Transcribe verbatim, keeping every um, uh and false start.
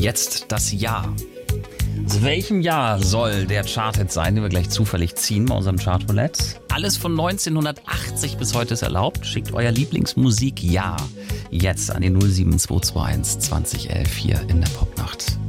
Jetzt das Jahr. Aus welchem Jahr soll der Charthit sein, den wir gleich zufällig ziehen bei unserem Chartroulette? Alles von neunzehnhundertachtzig bis heute ist erlaubt. Schickt euer Lieblingsmusik-Jahr jetzt an die null sieben zwei zwei eins zwanzig elf hier in der Popnacht.